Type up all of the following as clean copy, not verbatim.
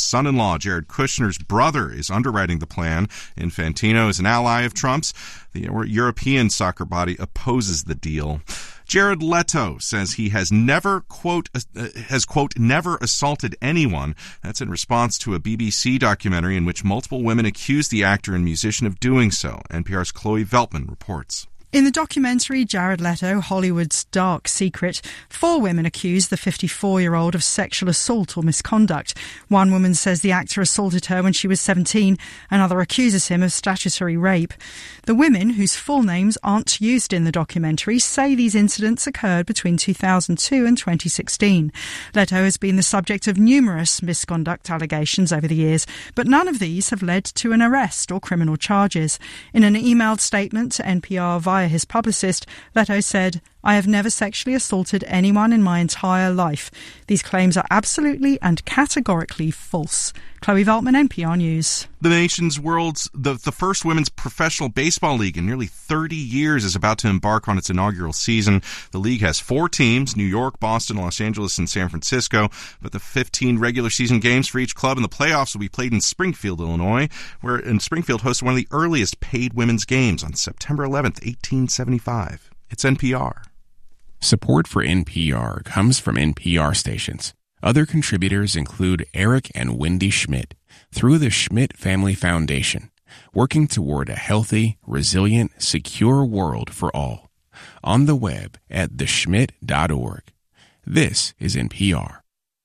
son-in-law, Jared Kushner's brother, is underwriting the plan. Infantino is an ally of Trump's. The European soccer body opposes the deal. Jared Leto says he has never, quote, never assaulted anyone. That's in response to a BBC documentary in which multiple women accused the actor and musician of doing so. NPR's Chloe Veltman reports. In the documentary Jared Leto, Hollywood's Dark Secret, 4 women accuse the 54-year-old of sexual assault or misconduct. One woman says the actor assaulted her when she was 17. Another accuses him of statutory rape. The women, whose full names aren't used in the documentary, say these incidents occurred between 2002 and 2016. Leto has been the subject of numerous misconduct allegations over the years, but none of these have led to an arrest or criminal charges. In an emailed statement to NPR via his publicist, Leto said, "I have never sexually assaulted anyone in my entire life. These claims are absolutely and categorically false." Chloe Veltman, NPR News. The nation's the first women's professional baseball league in nearly 30 years is about to embark on its inaugural season. The league has 4 teams, New York, Boston, Los Angeles, and San Francisco, but the 15 regular season games for each club in the playoffs will be played in Springfield, Illinois, where Springfield hosted one of the earliest paid women's games on September 11th, 1875. It's NPR. Support for NPR comes from NPR stations. Other contributors include Eric and Wendy Schmidt through the Schmidt Family Foundation, working toward a healthy, resilient, secure world for all. On the web at theschmidt.org. This is NPR.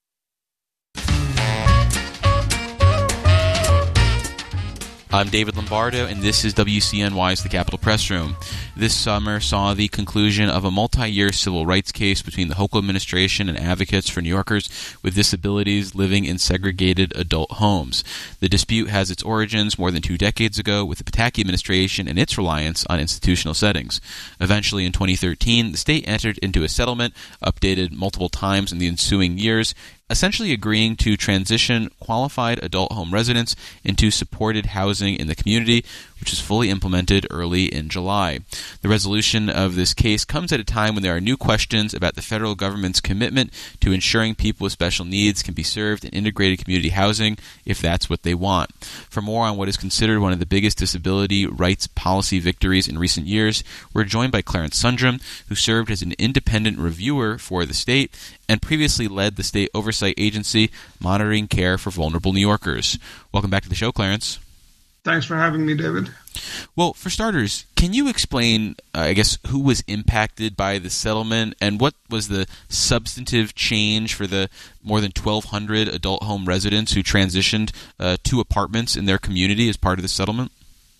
I'm David Lombardo, and this is WCNY's The Capitol Press Room. This summer saw the conclusion of a multi-year civil rights case between the Hochul administration and advocates for New Yorkers with disabilities living in segregated adult homes. The dispute has its origins more than 2 decades ago with the Pataki administration and its reliance on institutional settings. Eventually, in 2013, the state entered into a settlement, updated multiple times in the ensuing years, essentially agreeing to transition qualified adult home residents into supported housing in the community, which was fully implemented early in July. The resolution of this case comes at a time when there are new questions about the federal government's commitment to ensuring people with special needs can be served in integrated community housing if that's what they want. For more on what is considered one of the biggest disability rights policy victories in recent years, we're joined by Clarence Sundrum, who served as an independent reviewer for the state and previously led the state oversight agency monitoring care for vulnerable New Yorkers. Welcome back to the show, Clarence. Thanks for having me, David. Well, for starters, can you explain, who was impacted by the settlement and what was the substantive change for the more than 1,200 adult home residents who transitioned to apartments in their community as part of the settlement?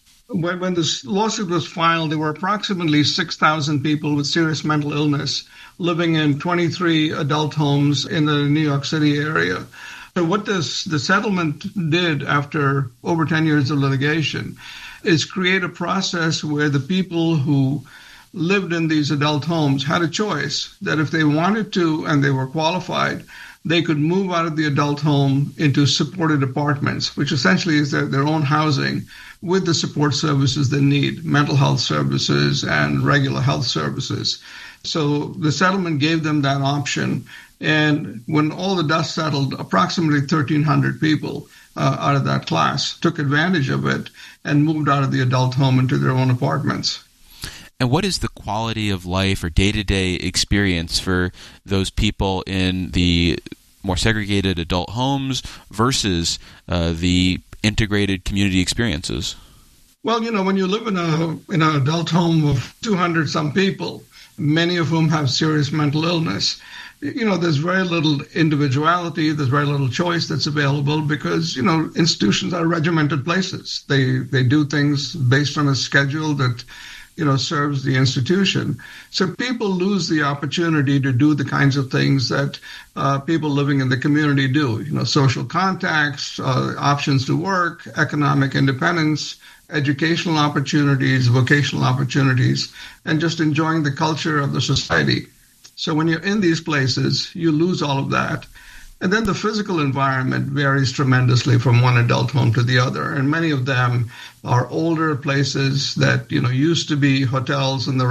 When this lawsuit was filed, there were approximately 6,000 people with serious mental illness living in 23 adult homes in the New York City area. So what the settlement did after over 10 years of litigation is create a process where the people who lived in these adult homes had a choice that if they wanted to and they were qualified, they could move out of the adult home into supported apartments, which essentially is their own housing with the support services they need, mental health services and regular health services. So the settlement gave them that option. And when all the dust settled, approximately 1,300 people out of that class took advantage of it and moved out of the adult home into their own apartments. And what is the quality of life or day-to-day experience for those people in the more segregated adult homes versus the integrated community experiences? Well, when you live in an adult home of 200-some people, many of whom have serious mental illness, there's very little individuality, there's very little choice that's available because, institutions are regimented places. They do things based on a schedule that, serves the institution. So people lose the opportunity to do the kinds of things that people living in the community do, social contacts, options to work, economic independence, educational opportunities, vocational opportunities, and just enjoying the culture of the society. So when you're in these places, you lose all of that. And then the physical environment varies tremendously from one adult home to the other. And many of them are older places that, used to be hotels in the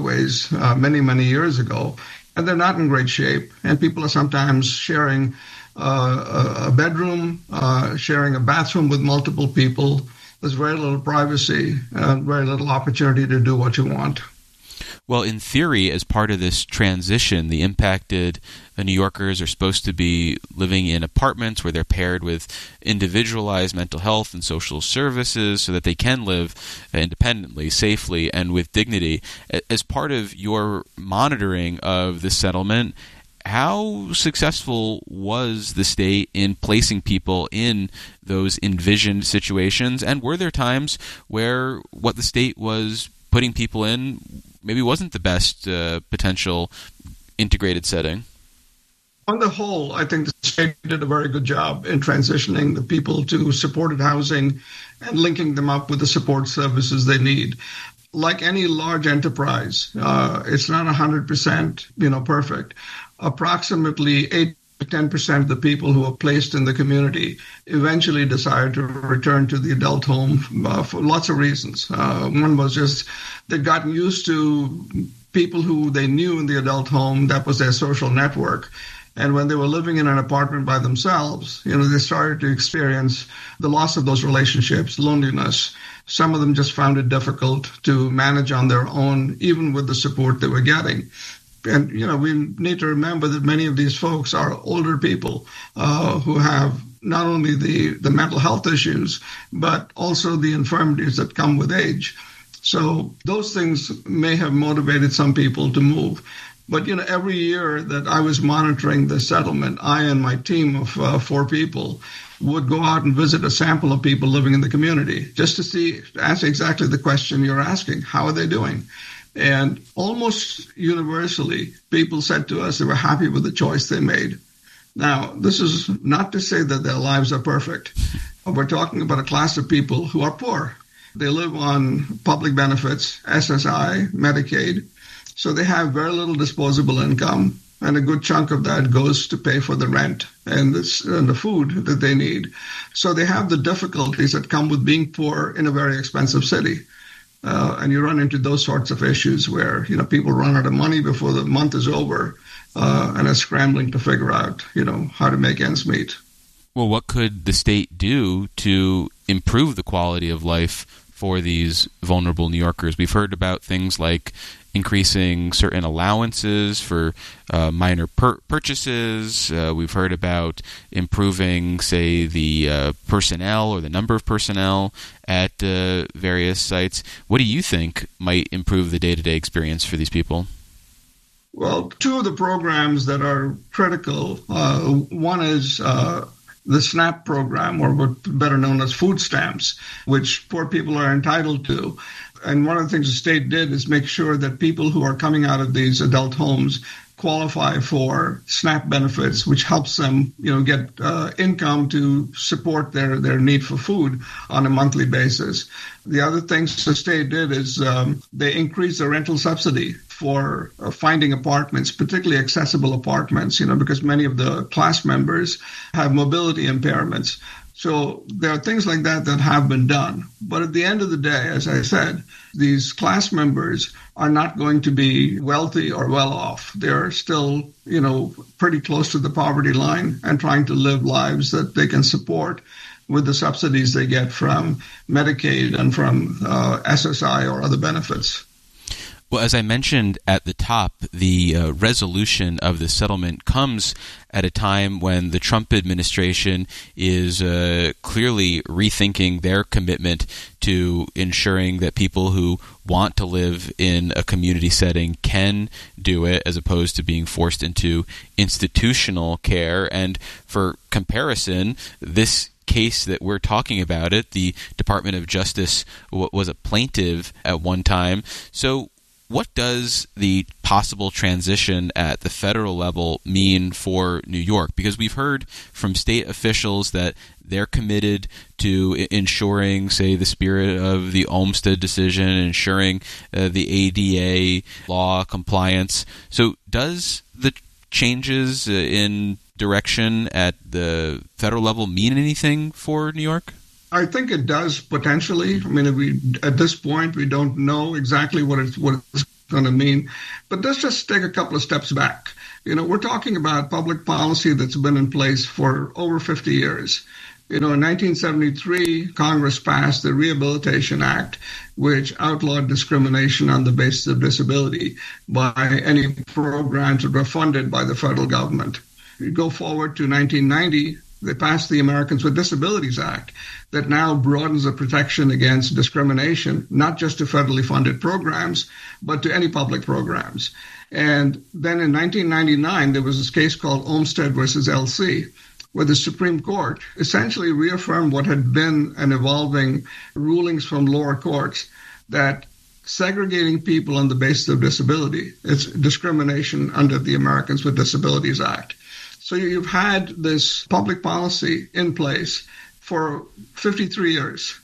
Rockaways many, many years ago. And they're not in great shape. And people are sometimes sharing a bedroom, sharing a bathroom with multiple people. There's very little privacy and very little opportunity to do what you want. Well, in theory, as part of this transition, the impacted New Yorkers are supposed to be living in apartments where they're paired with individualized mental health and social services so that they can live independently, safely, and with dignity. As part of your monitoring of this settlement, how successful was the state in placing people in those envisioned situations? And were there times where what the state was putting people in maybe wasn't the best potential integrated setting? On the whole, I think the state did a very good job in transitioning the people to supported housing and linking them up with the support services they need. Like any large enterprise, it's not 100%, perfect. Approximately 8 to 10% of the people who are placed in the community eventually decide to return to the adult home for lots of reasons. One was just they'd gotten used to people who they knew in the adult home. That was their social network. And when they were living in an apartment by themselves, they started to experience the loss of those relationships, loneliness. Some of them just found it difficult to manage on their own, even with the support they were getting. And, we need to remember that many of these folks are older people who have not only the mental health issues, but also the infirmities that come with age. So those things may have motivated some people to move. But, every year that I was monitoring the settlement, I and my team of 4 people would go out and visit a sample of people living in the community just to ask exactly the question you're asking. How are they doing? And almost universally, people said to us they were happy with the choice they made. Now, this is not to say that their lives are perfect. We're talking about a class of people who are poor. They live on public benefits, SSI, Medicaid. So they have very little disposable income, and a good chunk of that goes to pay for the rent and the food that they need. So they have the difficulties that come with being poor in a very expensive city. And you run into those sorts of issues where, people run out of money before the month is over and are scrambling to figure out, how to make ends meet. Well, what could the state do to improve the quality of life for these vulnerable New Yorkers? We've heard about things like increasing certain allowances for minor purchases. We've heard about improving, say, the personnel or the number of personnel at various sites. What do you think might improve the day-to-day experience for these people? Well, 2 of the programs that are critical, one is the SNAP program, or what's better known as food stamps, which poor people are entitled to. And one of the things the state did is make sure that people who are coming out of these adult homes qualify for SNAP benefits, which helps them, get income to support their need for food on a monthly basis. The other things the state did is they increased the rental subsidy for finding apartments, particularly accessible apartments, because many of the class members have mobility impairments. So there are things like that have been done. But at the end of the day, as I said, these class members are not going to be wealthy or well off. They're still, pretty close to the poverty line and trying to live lives that they can support with the subsidies they get from Medicaid and from SSI or other benefits. Well, as I mentioned at the top, the resolution of the settlement comes at a time when the Trump administration is clearly rethinking their commitment to ensuring that people who want to live in a community setting can do it, as opposed to being forced into institutional care. And for comparison, this case that we're talking about, the Department of Justice was a plaintiff at one time. So what does the possible transition at the federal level mean for New York? Because we've heard from state officials that they're committed to ensuring, say, the spirit of the Olmstead decision, ensuring the ADA law compliance. So does the changes in direction at the federal level mean anything for New York? I think it does potentially. I mean, at this point, we don't know exactly what it's going to mean. But let's just take a couple of steps back. We're talking about public policy that's been in place for over 50 years. In 1973, Congress passed the Rehabilitation Act, which outlawed discrimination on the basis of disability by any programs that were funded by the federal government. You go forward to 1990, they passed the Americans with Disabilities Act that now broadens the protection against discrimination, not just to federally funded programs, but to any public programs. And then in 1999, there was this case called Olmstead versus LC, where the Supreme Court essentially reaffirmed what had been an evolving rulings from lower courts, that segregating people on the basis of disability is discrimination under the Americans with Disabilities Act. So you've had this public policy in place for 53 years.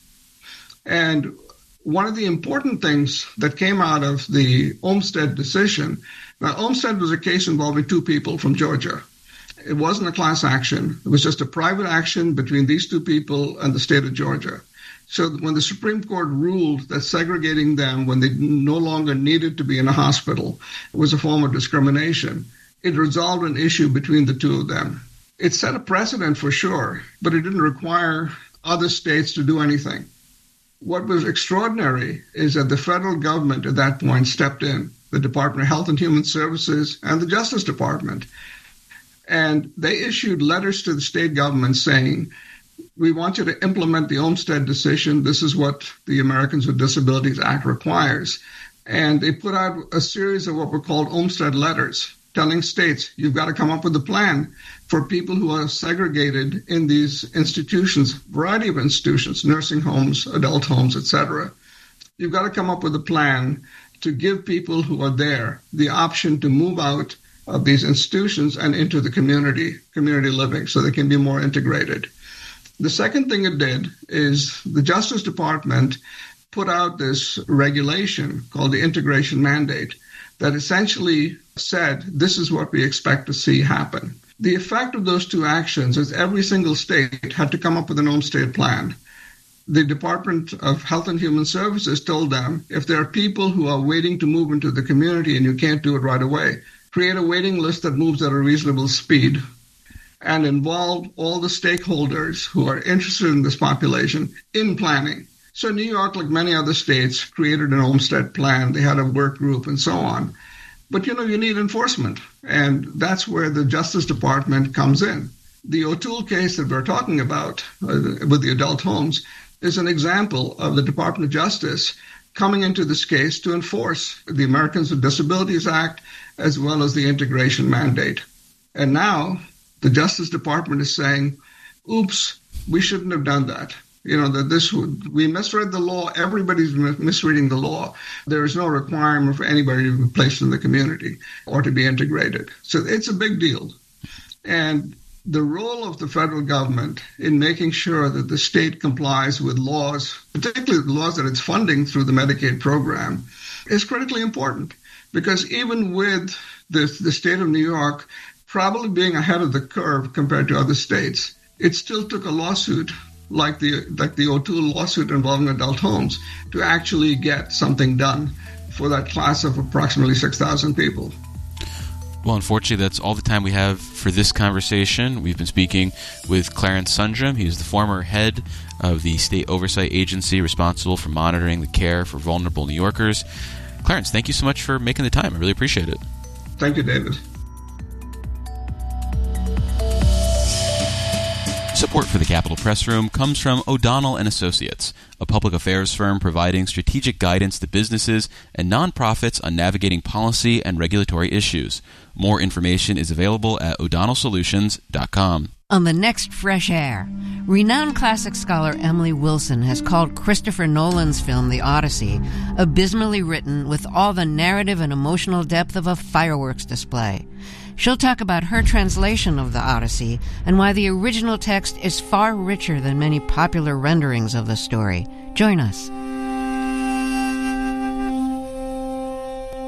And one of the important things that came out of the Olmstead decision, now Olmstead was a case involving two people from Georgia. It wasn't a class action. It was just a private action between these two people and the state of Georgia. So when the Supreme Court ruled that segregating them when they no longer needed to be in a hospital was a form of discrimination, it resolved an issue between the two of them. It set a precedent for sure, but it didn't require other states to do anything. What was extraordinary is that the federal government at that point stepped in, the Department of Health and Human Services and the Justice Department. And they issued letters to the state government saying, we want you to implement the Olmstead decision. This is what the Americans with Disabilities Act requires. And they put out a series of what were called Olmstead letters, telling states, you've got to come up with a plan for people who are segregated in these institutions, variety of institutions, nursing homes, adult homes, etc. You've got to come up with a plan to give people who are there the option to move out of these institutions and into the community living, so they can be more integrated. The second thing it did is the Justice Department put out this regulation called the Integration Mandate that essentially said, this is what we expect to see happen. The effect of those two actions is every single state had to come up with an Olmstead plan. The Department of Health and Human Services told them, if there are people who are waiting to move into the community and you can't do it right away, create a waiting list that moves at a reasonable speed and involve all the stakeholders who are interested in this population in planning. So New York, like many other states, created an Olmstead plan. They had a work group and so on. But, you need enforcement, and that's where the Justice Department comes in. The O'Toole case that we're talking about with the adult homes is an example of the Department of Justice coming into this case to enforce the Americans with Disabilities Act as well as the Integration Mandate. And now the Justice Department is saying, oops, we shouldn't have done that. We misread the law. Everybody's misreading the law. There is no requirement for anybody to be placed in the community or to be integrated. So it's a big deal. And the role of the federal government in making sure that the state complies with laws, particularly the laws that it's funding through the Medicaid program, is critically important. Because even with the state of New York probably being ahead of the curve compared to other states, it still took a lawsuit like the O'Toole lawsuit involving adult homes to actually get something done for that class of approximately 6,000 people. Well, unfortunately, that's all the time we have for this conversation. We've been speaking with Clarence Sundrum. He is the former head of the state oversight agency responsible for monitoring the care for vulnerable New Yorkers. Clarence, thank you so much for making the time. I really appreciate it. Thank you, David. Support for the Capitol Press Room comes from O'Donnell & Associates, a public affairs firm providing strategic guidance to businesses and nonprofits on navigating policy and regulatory issues. More information is available at o'donnellsolutions.com. On the next Fresh Air, renowned classic scholar Emily Wilson has called Christopher Nolan's film The Odyssey abysmally written with all the narrative and emotional depth of a fireworks display. She'll talk about her translation of The Odyssey and why the original text is far richer than many popular renderings of the story. Join us.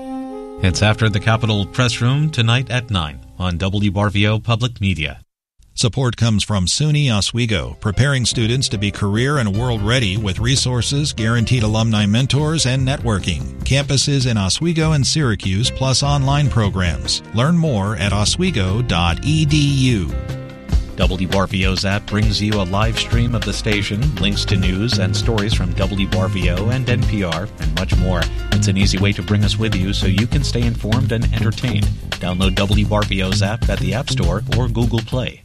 It's After the Capitol Press Room tonight at 9 on WRVO Public Media. Support comes from SUNY Oswego, preparing students to be career and world ready with resources, guaranteed alumni mentors, and networking. Campuses in Oswego and Syracuse, plus online programs. Learn more at oswego.edu. WRVO Zap brings you a live stream of the station, links to news and stories from WRVO and NPR, and much more. It's an easy way to bring us with you so you can stay informed and entertained. Download WRVO Zap at the App Store or Google Play.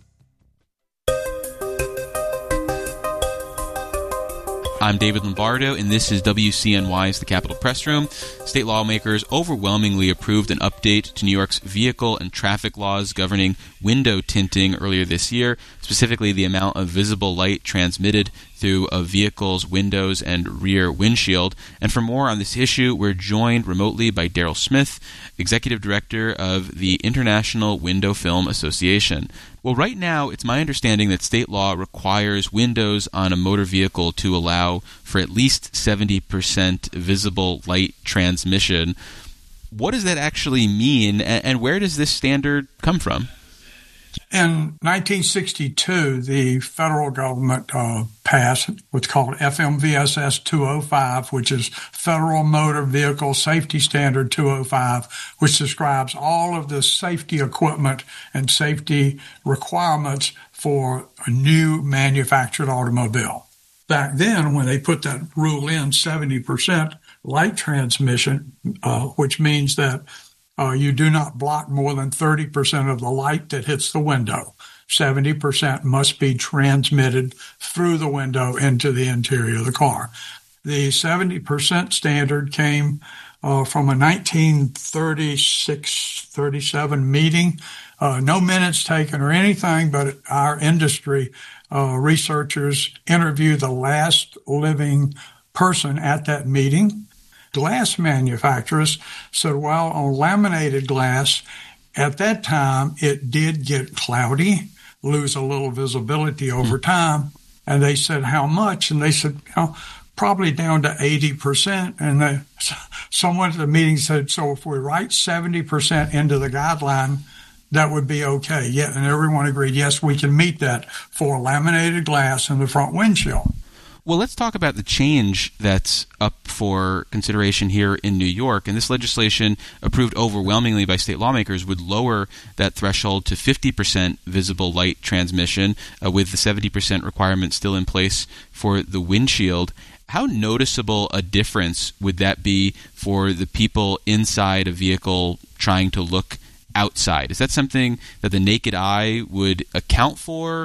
I'm David Lombardo, and this is WCNY's The Capitol Press Room. State lawmakers overwhelmingly approved an update to New York's vehicle and traffic laws governing window tinting earlier this year, specifically the amount of visible light transmitted through a vehicle's windows and rear windshield. And for more on this issue, we're joined remotely by Daryl Smith, Executive Director of the International Window Film Association. Well, right now, it's my understanding that state law requires windows on a motor vehicle to allow for at least 70% visible light transmission. What does that actually mean, and where does this standard come from? In 1962, the federal government passed what's called FMVSS 205, which is Federal Motor Vehicle Safety Standard 205, which describes all of the safety equipment and safety requirements for a new manufactured automobile. Back then, when they put that rule in, 70% light transmission, which means that you do not block more than 30% of the light that hits the window. 70% must be transmitted through the window into the interior of the car. The 70% standard came from a 1936-37 meeting. No minutes taken or anything, but our industry researchers interviewed the last living person at that meeting. Glass manufacturers said, well, on laminated glass, at that time, it did get cloudy, lose a little visibility over time. And they said, how much? And they said, probably down to 80%. And someone at the meeting said, so if we write 70% into the guideline, that would be okay. Yeah, and everyone agreed, yes, we can meet that for laminated glass in the front windshield. Well, let's talk about the change that's up for consideration here in New York. And this legislation, approved overwhelmingly by state lawmakers, would lower that threshold to 50% visible light transmission, with the 70% requirement still in place for the windshield. How noticeable a difference would that be for the people inside a vehicle trying to look outside? Is that something that the naked eye would account for?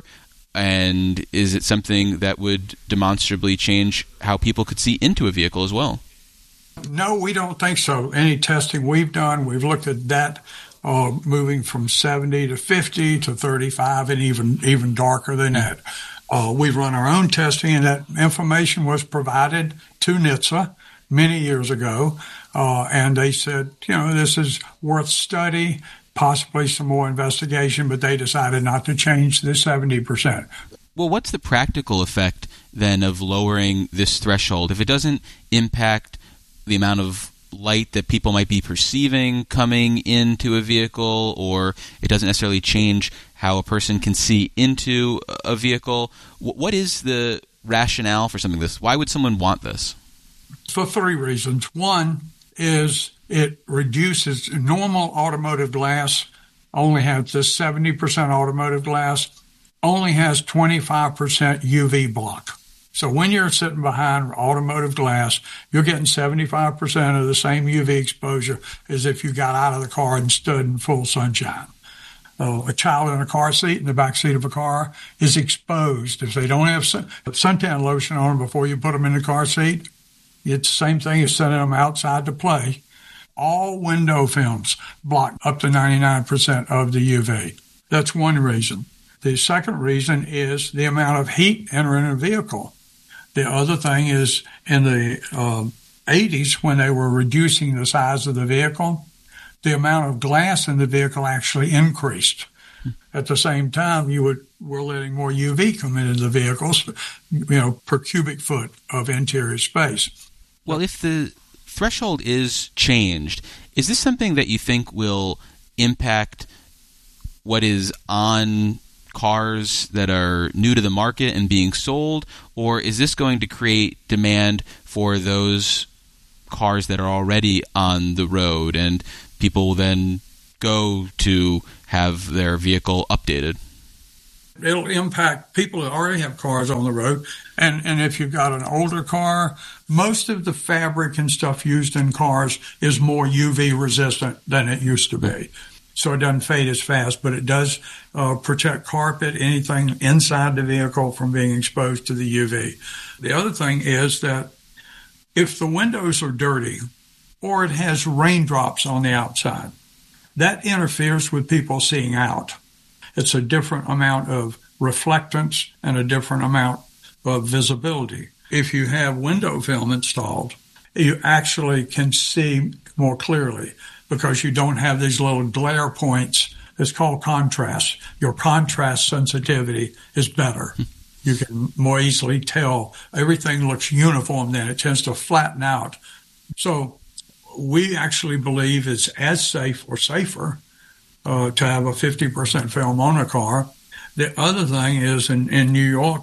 And is it something that would demonstrably change how people could see into a vehicle as well? No, we don't think so. Any testing we've done, we've looked at that moving from 70 to 50 to 35 and even darker than that. We've run our own testing, and that information was provided to NHTSA many years ago. And they said, this is worth study, possibly some more investigation, but they decided not to change the 70%. Well, what's the practical effect then of lowering this threshold? If it doesn't impact the amount of light that people might be perceiving coming into a vehicle, or it doesn't necessarily change how a person can see into a vehicle, what is the rationale for something like this? Why would someone want this? For three reasons. One is it reduces normal automotive glass, only has this 70% automotive glass, only has 25% UV block. So when you're sitting behind automotive glass, you're getting 75% of the same UV exposure as if you got out of the car and stood in full sunshine. A child in a car seat, in the back seat of a car, is exposed. If they don't have suntan lotion on them before you put them in the car seat, it's the same thing as sending them outside to play. All window films block up to 99% of the UV. That's one reason. The second reason is the amount of heat entering a vehicle. The other thing is in the 80s, when they were reducing the size of the vehicle, the amount of glass in the vehicle actually increased. At the same time, we're letting more UV come into the vehicles, per cubic foot of interior space. Well, if the threshold is changed, is this something that you think will impact what is on cars that are new to the market and being sold, or is this going to create demand for those cars that are already on the road and people will then go to have their vehicle updated? It'll impact people that already have cars on the road. And if you've got an older car, most of the fabric and stuff used in cars is more UV resistant than it used to be. So it doesn't fade as fast, but it does protect carpet, anything inside the vehicle from being exposed to the UV. The other thing is that if the windows are dirty or it has raindrops on the outside, that interferes with people seeing out. It's a different amount of reflectance and a different amount of visibility. If you have window film installed, you actually can see more clearly because you don't have these little glare points. It's called contrast. Your contrast sensitivity is better. You can more easily tell. Everything looks uniform then. It tends to flatten out. So we actually believe it's as safe or safer to have a 50% film on a car. The other thing is in New York,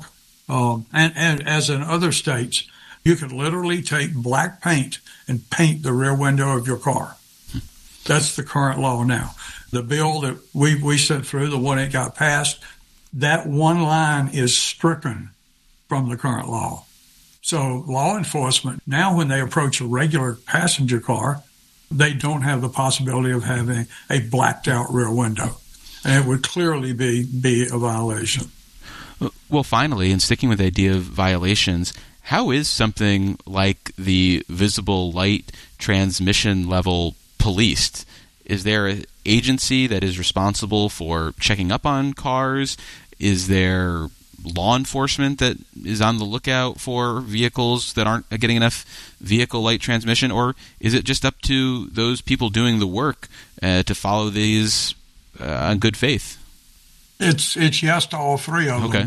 and as in other states, you can literally take black paint and paint the rear window of your car. That's the current law now. The bill that we sent through, the one that got passed, that one line is stricken from the current law. So law enforcement, now when they approach a regular passenger car, they don't have the possibility of having a blacked out rear window. And it would clearly be a violation. Well, finally, in sticking with the idea of violations, how is something like the visible light transmission level policed? Is there an agency that is responsible for checking up on cars? Is there law enforcement that is on the lookout for vehicles that aren't getting enough vehicle light transmission? Or is it just up to those people doing the work to follow these on good faith? It's yes to all three of them.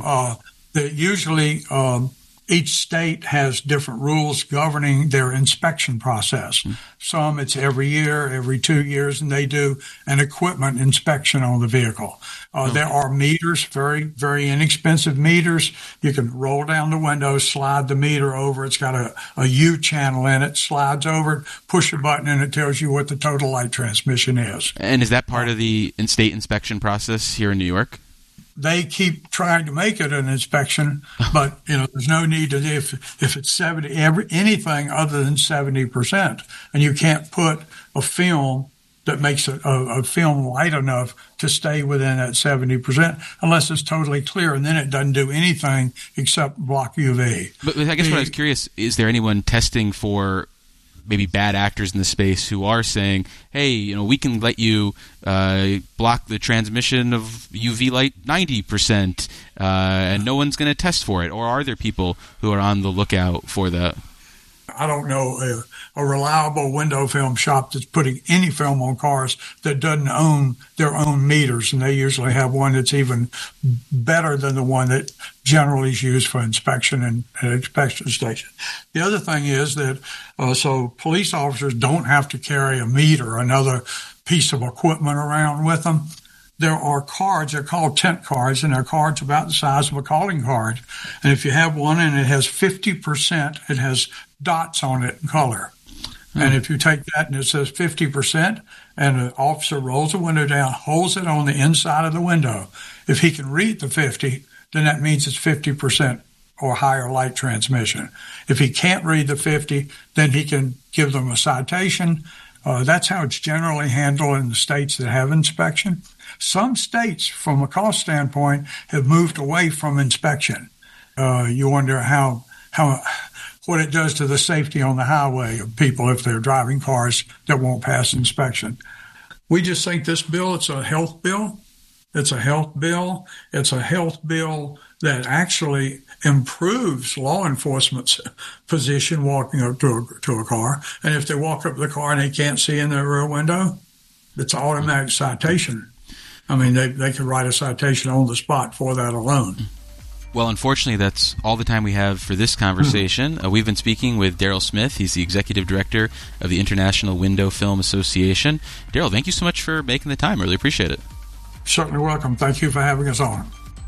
Usually each state has different rules governing their inspection process. Some it's every year, every 2 years, and they do an equipment inspection on the vehicle. There are meters, very, very inexpensive meters. You can roll down the window, slide the meter over. It's got a U channel in it, slides over, push a button, and it tells you what the total light transmission is. And is that part of the state inspection process here in New York? They keep trying to make it an inspection, but there's no need to if it's 70 anything other than 70%, and you can't put a film that makes a film light enough to stay within that 70% unless it's totally clear, and then it doesn't do anything except block UV. But I guess what I was curious, is there anyone testing for maybe bad actors in the space who are saying, hey, we can let you block the transmission of UV light 90%, and no one's going to test for it? Or are there people who are on the lookout for that? I don't know a reliable window film shop that's putting any film on cars that doesn't own their own meters, and they usually have one that's even better than the one that generally is used for inspection and inspection station. The other thing is that so police officers don't have to carry a meter, another piece of equipment around with them. There are cards, they're called tent cards, and they're cards about the size of a calling card. And if you have one and it has 50%, it has dots on it in color. And if you take that and it says 50%, and an officer rolls the window down, holds it on the inside of the window, if he can read the 50, then that means it's 50% or higher light transmission. If he can't read the 50, then he can give them a citation. That's how it's generally handled in the states that have inspection. Some states, from a cost standpoint, have moved away from inspection. You wonder what it does to the safety on the highway of people if they're driving cars that won't pass inspection. We just think this bill, it's a health bill. It's a health bill. It's a health bill that actually improves law enforcement's position walking up to a car. And if they walk up to the car and they can't see in their rear window, it's an automatic citation. I mean, they could write a citation on the spot for that alone. Well, unfortunately, that's all the time we have for this conversation. We've been speaking with Daryl Smith. He's the Executive Director of the International Window Film Association. Daryl, thank you so much for making the time. Really appreciate it. Certainly welcome. Thank you for having us on.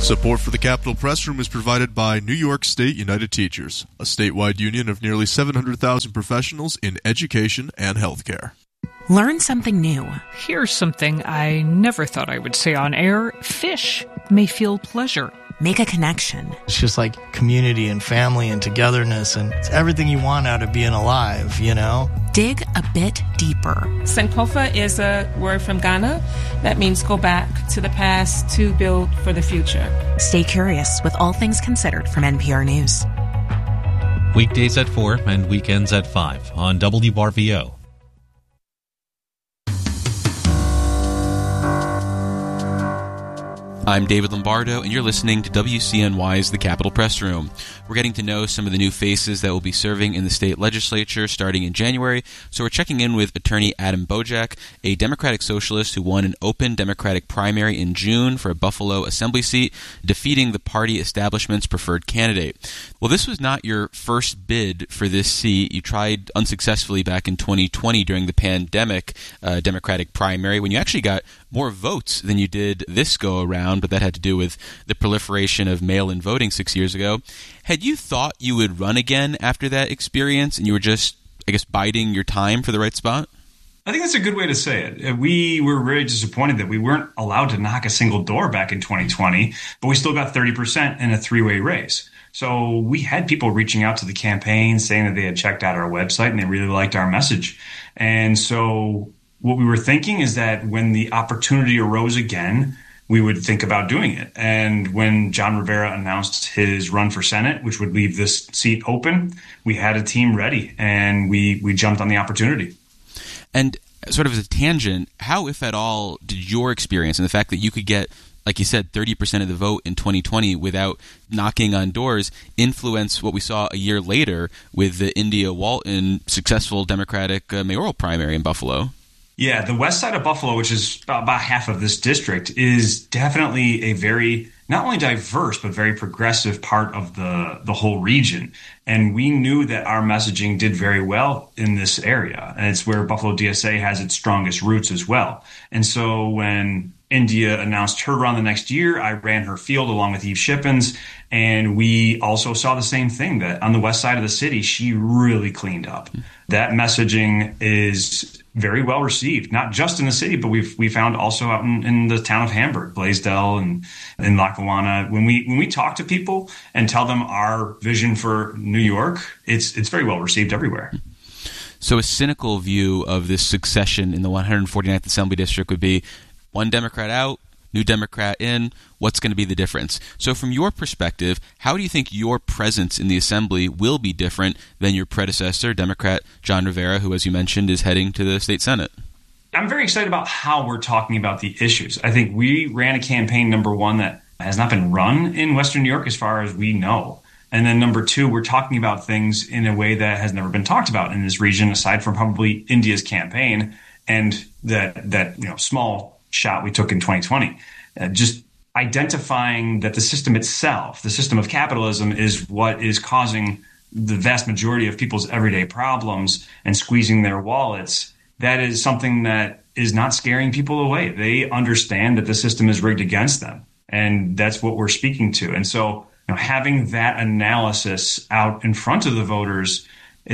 Support for the Capitol Press Room is provided by New York State United Teachers, a statewide union of nearly 700,000 professionals in education and healthcare. Learn something new. Here's something I never thought I would say on air. Fish may feel pleasure. Make a connection. It's just like community and family and togetherness, and it's everything you want out of being alive, you know? Dig a bit deeper. Sankofa is a word from Ghana that means go back to the past to build for the future. Stay curious with All Things Considered from NPR News. Weekdays at 4 and weekends at 5 on WRVO. I'm David Lombardo, and you're listening to WCNY's The Capitol Press Room. We're getting to know some of the new faces that will be serving in the state legislature starting in January, so we're checking in with attorney Adam Bojack, a Democratic socialist who won an open Democratic primary in June for a Buffalo Assembly seat, defeating the party establishment's preferred candidate. Well, this was not your first bid for this seat. You tried unsuccessfully back in 2020 during the pandemic Democratic primary, when you actually got more votes than you did this go-around, but that had to do with the proliferation of mail-in voting 6 years ago. Had you thought you would run again after that experience, and you were just, I guess, biding your time for the right spot? I think that's a good way to say it. We were very disappointed that we weren't allowed to knock a single door back in 2020, but we still got 30% in a three-way race. So we had people reaching out to the campaign saying that they had checked out our website and they really liked our message. And so what we were thinking is that when the opportunity arose again, we would think about doing it. And when John Rivera announced his run for Senate, which would leave this seat open, we had a team ready, and we jumped on the opportunity. And sort of as a tangent, how, if at all, did your experience and the fact that you could get, like you said, 30% of the vote in 2020 without knocking on doors influence what we saw a year later with the India Walton successful Democratic mayoral primary in Buffalo? Yeah, the west side of Buffalo, which is about half of this district, is definitely a very, not only diverse, but very progressive part of the whole region. And we knew that our messaging did very well in this area. And it's where Buffalo DSA has its strongest roots as well. And so when India announced her run the next year, I ran her field along with Eve Shippens. And we also saw the same thing, that on the west side of the city, she really cleaned up. That messaging is very well received, not just in the city, but we found also out in the town of Hamburg, Blaisdell, and in Lackawanna. When we talk to people and tell them our vision for New York, it's very well received everywhere. So a cynical view of this succession in the 149th Assembly District would be one Democrat out, new Democrat in. What's going to be the difference? So from your perspective, how do you think your presence in the Assembly will be different than your predecessor, Democrat John Rivera, who, as you mentioned, is heading to the state Senate? I'm very excited about how we're talking about the issues. I think we ran a campaign, number one, that has not been run in Western New York as far as we know. And then number two, we're talking about things in a way that has never been talked about in this region, aside from probably India's campaign and that small shot we took in 2020. Just identifying that the system itself, the system of capitalism, is what is causing the vast majority of people's everyday problems and squeezing their wallets. That is something that is not scaring people away. They understand that the system is rigged against them, and that's what we're speaking to. And so having that analysis out in front of the voters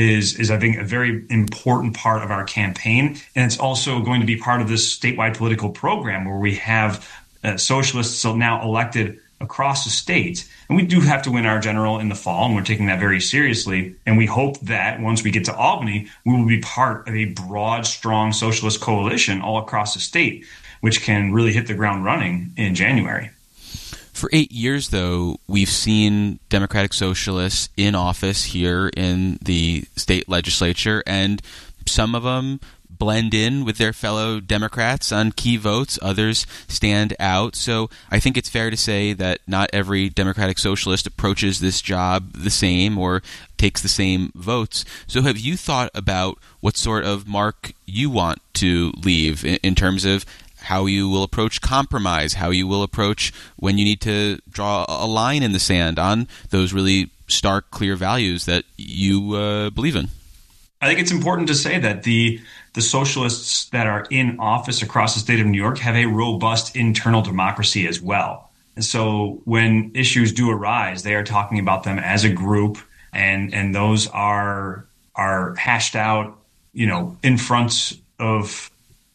is I think a very important part of our campaign. And it's also going to be part of this statewide political program where we have socialists now elected across the state. And we do have to win our general in the fall, and we're taking that very seriously. And we hope that once we get to Albany, we will be part of a broad, strong socialist coalition all across the state, which can really hit the ground running in January. For 8 years, though, we've seen Democratic Socialists in office here in the state legislature, and some of them blend in with their fellow Democrats on key votes. Others stand out. So I think it's fair to say that not every Democratic Socialist approaches this job the same or takes the same votes. So have you thought about what sort of mark you want to leave in terms of how you will approach compromise, how you will approach when you need to draw a line in the sand on those really stark, clear values that you believe in? I think it's important to say that the socialists that are in office across the state of New York have a robust internal democracy as well. So when issues do arise, they are talking about them as a group, and those are hashed out, in front of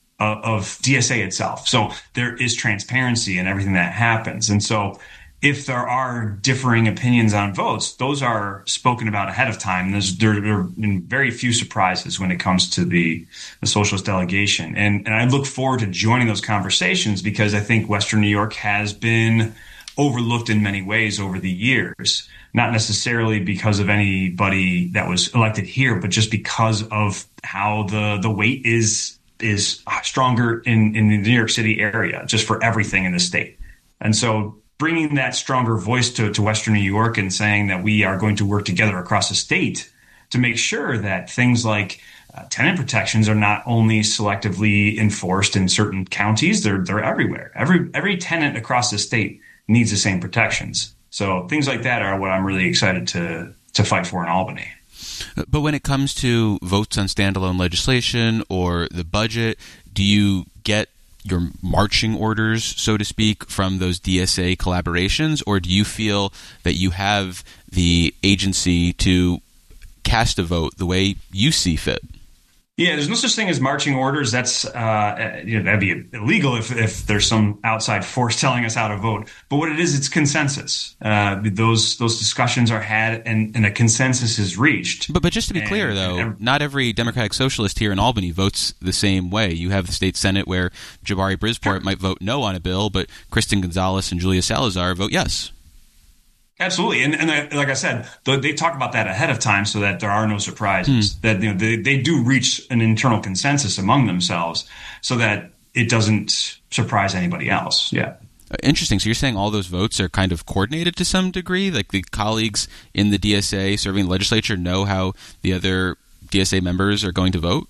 DSA itself. So there is transparency in everything that happens. And so if there are differing opinions on votes, those are spoken about ahead of time. There are very few surprises when it comes to the socialist delegation. And I look forward to joining those conversations because I think Western New York has been overlooked in many ways over the years, not necessarily because of anybody that was elected here, but just because of how the weight is stronger in the New York City area, just for everything in the state. And so bringing that stronger voice to Western New York and saying that we are going to work together across the state to make sure that things like tenant protections are not only selectively enforced in certain counties, they're everywhere. Every tenant across the state needs the same protections. So things like that are what I'm really excited to fight for in Albany. But when it comes to votes on standalone legislation or the budget, do you get your marching orders, so to speak, from those DSA collaborations, or do you feel that you have the agency to cast a vote the way you see fit? Yeah, there's no such thing as marching orders. That's that'd be illegal if there's some outside force telling us how to vote. But what it is, it's consensus. Those discussions are had, and a consensus is reached. But just to be clear, though, not every Democratic Socialist here in Albany votes the same way. You have the state Senate where Jabari Brisport might vote no on a bill, but Kristen Gonzalez and Julia Salazar vote yes. Absolutely. And like I said, they talk about that ahead of time so that there are no surprises, that they do reach an internal consensus among themselves so that it doesn't surprise anybody else. Yeah. Interesting. So you're saying all those votes are kind of coordinated to some degree? Like the colleagues in the DSA serving the legislature know how the other DSA members are going to vote?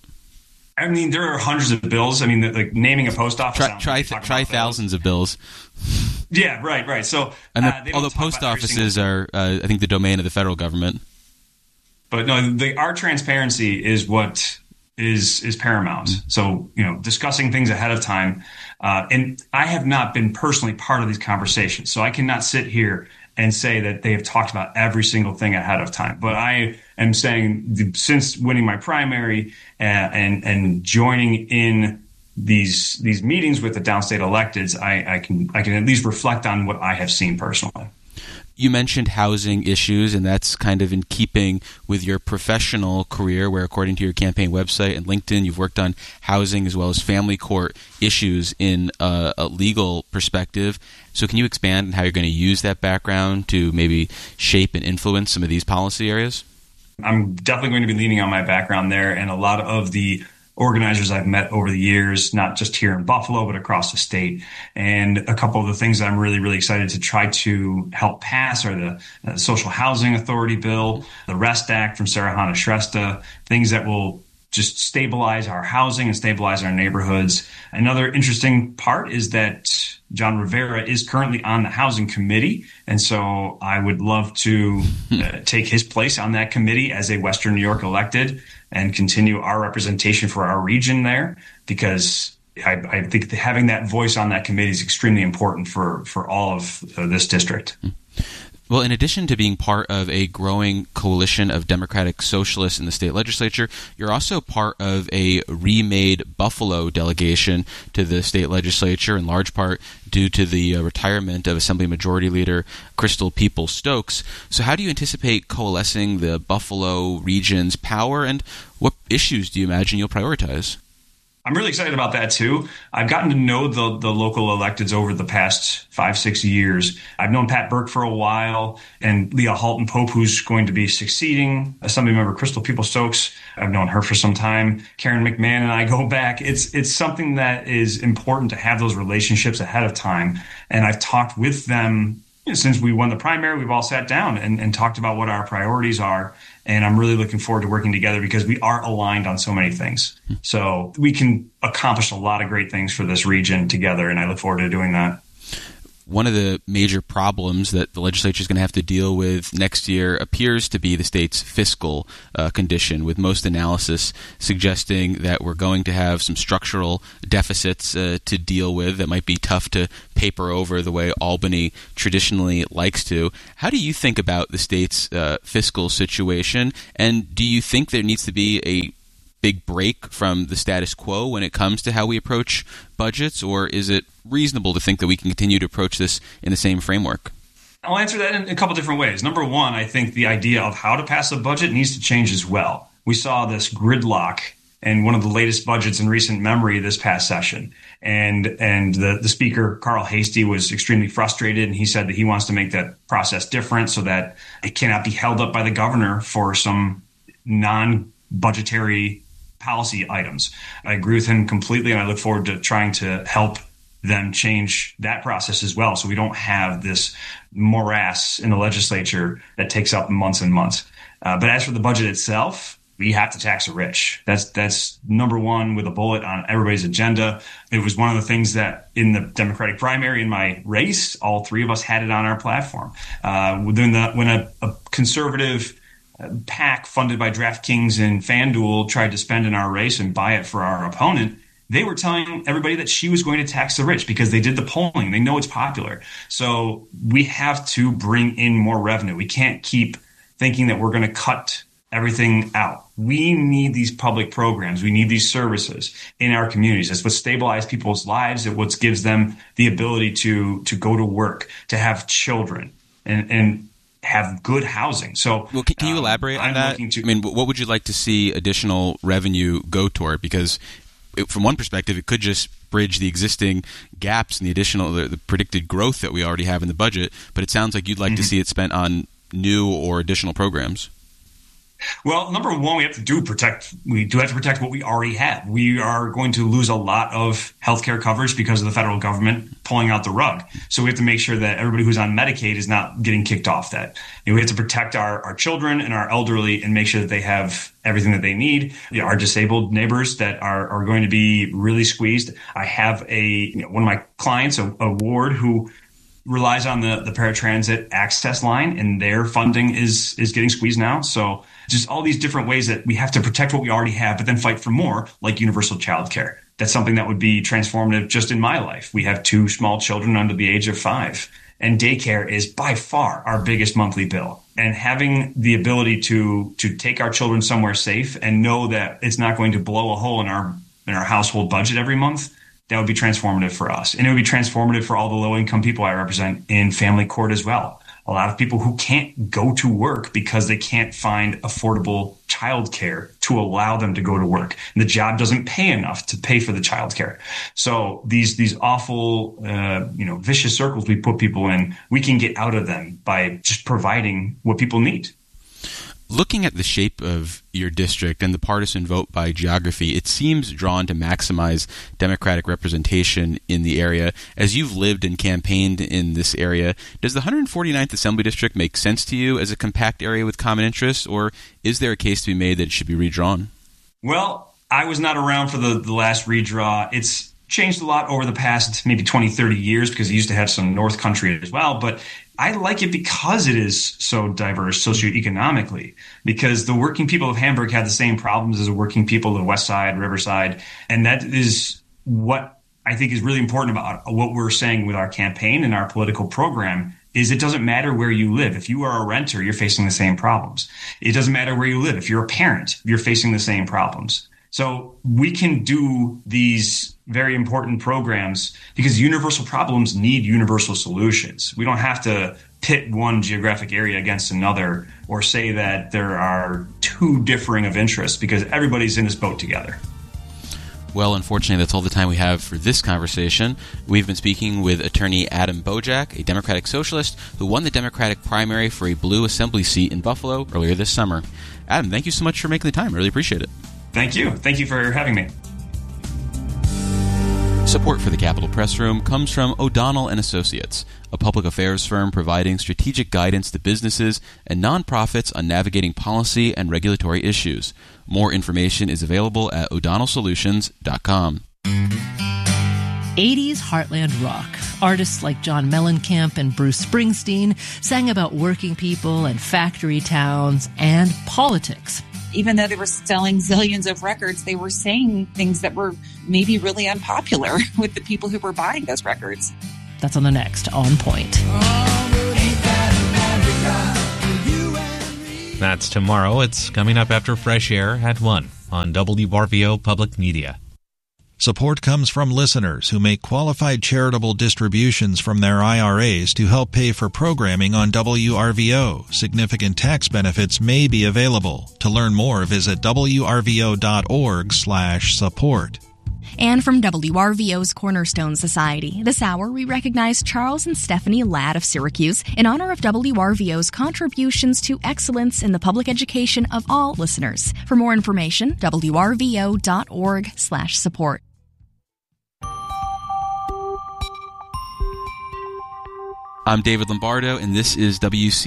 I mean, there are hundreds of bills. I mean, like naming a post office. Try thousands of bills. Yeah, right. So, although post offices are, I think, the domain of the federal government. But no, our transparency is what is paramount. So, discussing things ahead of time. And I have not been personally part of these conversations, so I cannot sit here and say that they have talked about every single thing ahead of time. But I am saying since winning my primary and joining in these meetings with the downstate electeds, I can at least reflect on what I have seen personally. You mentioned housing issues, and that's kind of in keeping with your professional career, where according to your campaign website and LinkedIn, you've worked on housing as well as family court issues in a legal perspective. So can you expand on how you're going to use that background to maybe shape and influence some of these policy areas? I'm definitely going to be leaning on my background there, and a lot of the organizers I've met over the years, not just here in Buffalo, but across the state. And a couple of the things that I'm really, really excited to try to help pass are the Social Housing Authority bill, the REST Act from Sarah Hannah Shrestha, things that will just stabilize our housing and stabilize our neighborhoods. Another interesting part is that John Rivera is currently on the housing committee. And so I would love to take his place on that committee as a Western New York elected and continue our representation for our region there, because I think having that voice on that committee is extremely important for all of this district. Well, in addition to being part of a growing coalition of Democratic Socialists in the state legislature, you're also part of a remade Buffalo delegation to the state legislature, in large part due to the retirement of Assembly Majority Leader Crystal Peoples-Stokes. So how do you anticipate coalescing the Buffalo region's power, and what issues do you imagine you'll prioritize? I'm really excited about that, too. I've gotten to know the local electeds over the past 5-6 years. I've known Pat Burke for a while, and Leah Halton Pope, who's going to be succeeding Assemblymember Crystal Peoples-Stokes. I've known her for some time. Karen McMahon and I go back. It's something that is important to have those relationships ahead of time. And I've talked with them since we won the primary. We've all sat down and talked about what our priorities are. And I'm really looking forward to working together because we are aligned on so many things. So we can accomplish a lot of great things for this region together, and I look forward to doing that. One of the major problems that the legislature is going to have to deal with next year appears to be the state's fiscal condition, with most analysis suggesting that we're going to have some structural deficits to deal with that might be tough to paper over the way Albany traditionally likes to. How do you think about the state's fiscal situation, and do you think there needs to be a big break from the status quo when it comes to how we approach budgets, or is it reasonable to think that we can continue to approach this in the same framework? I'll answer that in a couple different ways. Number one, I think the idea of how to pass a budget needs to change as well. We saw this gridlock in one of the latest budgets in recent memory this past session. And the speaker, Carl Hastie, was extremely frustrated, and he said that he wants to make that process different so that it cannot be held up by the governor for some non-budgetary policy items. I agree with him completely, and I look forward to trying to help them change that process as well, so we don't have this morass in the legislature that takes up months and months. But as for the budget itself, we have to tax the rich. That's number one with a bullet on everybody's agenda. It was one of the things that in the Democratic primary in my race, all three of us had it on our platform. When a conservative PAC funded by DraftKings and FanDuel tried to spend in our race and buy it for our opponent, they were telling everybody that she was going to tax the rich because they did the polling. They know it's popular. So we have to bring in more revenue. We can't keep thinking that we're going to cut everything out. We need these public programs. We need these services in our communities. That's what stabilizes people's lives. It's what gives them the ability to go to work, to have children, and have good housing. So, well, can you elaborate on that? What would you like to see additional revenue go toward? Because from one perspective, it could just bridge the existing gaps and the predicted growth that we already have in the budget. But it sounds like you'd like to see it spent on new or additional programs. Well, number one, we do have to protect what we already have. We are going to lose a lot of healthcare coverage because of the federal government pulling out the rug. So we have to make sure that everybody who's on Medicaid is not getting kicked off that. We have to protect our children and our elderly and make sure that they have everything that they need. Our disabled neighbors that are going to be really squeezed. I have one of my clients, a ward who relies on the paratransit access line, and their funding is getting squeezed now. So just all these different ways that we have to protect what we already have, but then fight for more, like universal childcare. That's something that would be transformative just in my life. We have 2 small children under the age of 5, and daycare is by far our biggest monthly bill. And having the ability to take our children somewhere safe and know that it's not going to blow a hole in our household budget every month, that would be transformative for us. And it would be transformative for all the low-income people I represent in family court as well. A lot of people who can't go to work because they can't find affordable childcare to allow them to go to work. And the job doesn't pay enough to pay for the childcare. So these awful, vicious circles we put people in, we can get out of them by just providing what people need. Looking at the shape of your district and the partisan vote by geography, it seems drawn to maximize Democratic representation in the area. As you've lived and campaigned in this area, does the 149th Assembly District make sense to you as a compact area with common interests, or is there a case to be made that it should be redrawn? Well, I was not around for the last redraw. It's changed a lot over the past maybe 20, 30 years because it used to have some North Country as well, but I like it because it is so diverse socioeconomically, because the working people of Hamburg have the same problems as the working people of West Side, Riverside. And that is what I think is really important about what we're saying with our campaign and our political program is it doesn't matter where you live. If you are a renter, you're facing the same problems. It doesn't matter where you live. If you're a parent, you're facing the same problems. So we can do these very important programs because universal problems need universal solutions. We don't have to pit one geographic area against another or say that there are 2 differing of interests because everybody's in this boat together. Well, unfortunately, that's all the time we have for this conversation. We've been speaking with attorney Adam Bojack, a Democratic socialist who won the Democratic primary for a blue assembly seat in Buffalo earlier this summer. Adam, thank you so much for making the time. I really appreciate it. Thank you. Thank you for having me. Support for the Capitol Press Room comes from O'Donnell & Associates, a public affairs firm providing strategic guidance to businesses and nonprofits on navigating policy and regulatory issues. More information is available at o'donnellsolutions.com. 80s Heartland rock. Artists like John Mellencamp and Bruce Springsteen sang about working people and factory towns and politics. Even though they were selling zillions of records, they were saying things that were maybe really unpopular with the people who were buying those records. That's on the next On Point. That's tomorrow. It's coming up after Fresh Air at 1 on WRVO Public Media. Support comes from listeners who make qualified charitable distributions from their IRAs to help pay for programming on WRVO. Significant tax benefits may be available. To learn more, visit wrvo.org/support. And from WRVO's Cornerstone Society, this hour we recognize Charles and Stephanie Ladd of Syracuse in honor of WRVO's contributions to excellence in the public education of all listeners. For more information, wrvo.org/support. I'm David Lombardo, and this is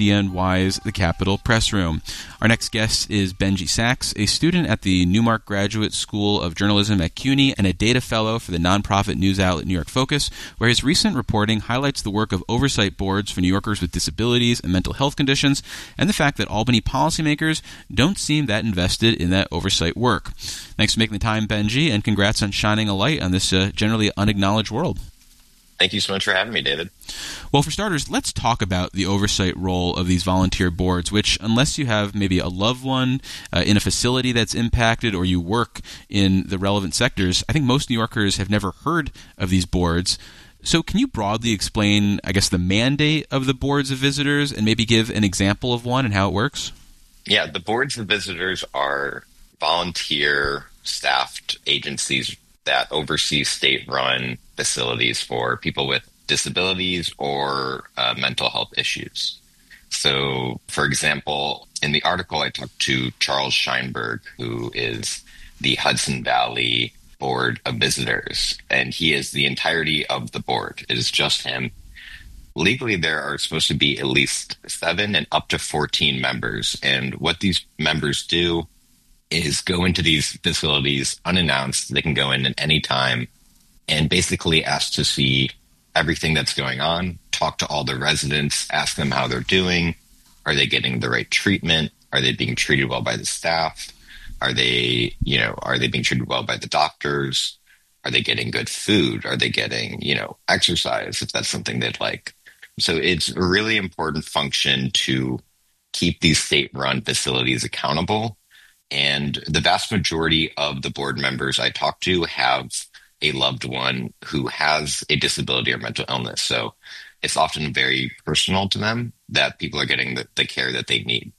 WCNY's The Capitol Press Room. Our next guest is Benji Sachs, a student at the Newmark Graduate School of Journalism at CUNY and a data fellow for the nonprofit news outlet New York Focus, where his recent reporting highlights the work of oversight boards for New Yorkers with disabilities and mental health conditions, and the fact that Albany policymakers don't seem that invested in that oversight work. Thanks for making the time, Benji, and congrats on shining a light on this generally unacknowledged world. Thank you so much for having me, David. Well, for starters, let's talk about the oversight role of these volunteer boards, which, unless you have maybe a loved one in a facility that's impacted or you work in the relevant sectors, I think most New Yorkers have never heard of these boards. So can you broadly explain, I guess, the mandate of the boards of visitors and maybe give an example of one and how it works? Yeah, the boards of visitors are volunteer staffed agencies that oversee state-run facilities for people with disabilities or mental health issues. So, for example, in the article, I talked to Charles Scheinberg, who is the Hudson Valley Board of Visitors, and he is the entirety of the board. It is just him. Legally, there are supposed to be at least 7 and up to 14 members, and what these members do is go into these facilities unannounced. They can go in at any time and basically ask to see everything that's going on, talk to all the residents, ask them how they're doing. Are they getting the right treatment? Are they being treated well by the staff? Are they being treated well by the doctors? Are they getting good food? Are they getting, exercise if that's something they'd like? So it's a really important function to keep these state-run facilities accountable. And the vast majority of the board members I talk to have a loved one who has a disability or mental illness. So it's often very personal to them that people are getting the care that they need.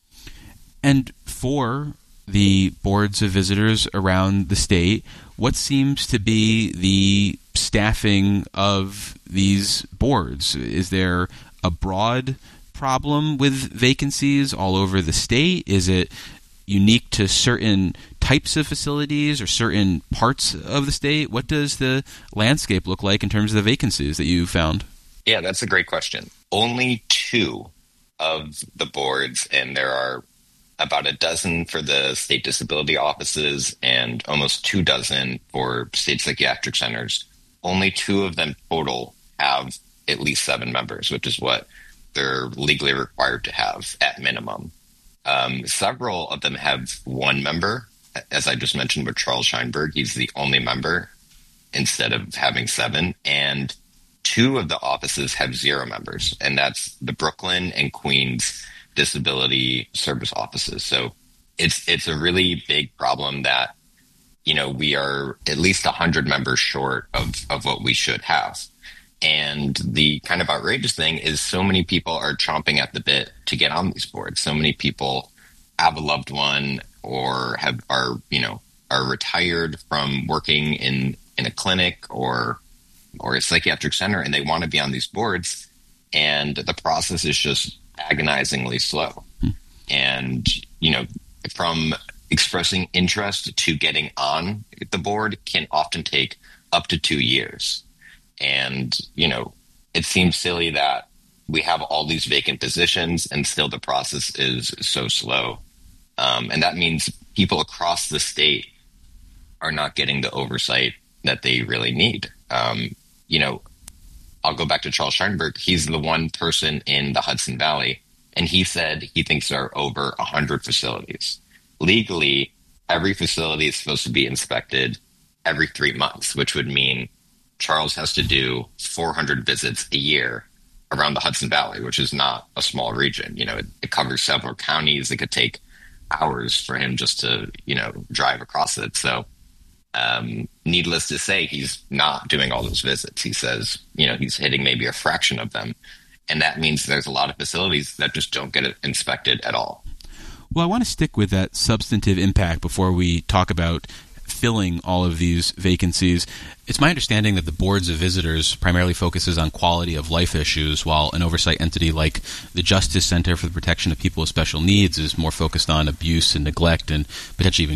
And for the boards of visitors around the state, what seems to be the staffing of these boards? Is there a broad problem with vacancies all over the state? Is it unique to certain types of facilities or certain parts of the state? What does the landscape look like in terms of the vacancies that you found? Yeah, that's a great question. Only 2 of the boards, and there are about a dozen for the state disability offices and almost 24 for state psychiatric centers. Only 2 of them total have at least 7 members, which is what they're legally required to have at minimum. Several of them have 1 member. As I just mentioned with Charles Scheinberg, he's the only member instead of having 7. And 2 of the offices have 0 members, and that's the Brooklyn and Queens disability service offices. So it's a really big problem that, we are at least 100 members short of what we should have. And the kind of outrageous thing is so many people are chomping at the bit to get on these boards. So many people have a loved one or are retired from working in a clinic or a psychiatric center, and they want to be on these boards. And the process is just agonizingly slow. And, from expressing interest to getting on the board can often take up to 2 years. And, it seems silly that we have all these vacant positions and still the process is so slow. And that means people across the state are not getting the oversight that they really need. I'll go back to Charles Scheinberg. He's the one person in the Hudson Valley, and he said he thinks there are over 100 facilities. Legally, every facility is supposed to be inspected every 3 months, which would mean Charles has to do 400 visits a year around the Hudson Valley, which is not a small region. It covers several counties. It could take hours for him just to, drive across it. So, needless to say, he's not doing all those visits. He says, he's hitting maybe a fraction of them. And that means there's a lot of facilities that just don't get it inspected at all. Well, I want to stick with that substantive impact before we talk about filling all of these vacancies. It's my understanding that the boards of visitors primarily focuses on quality of life issues, while an oversight entity like the Justice Center for the Protection of People with Special Needs is more focused on abuse and neglect and potentially even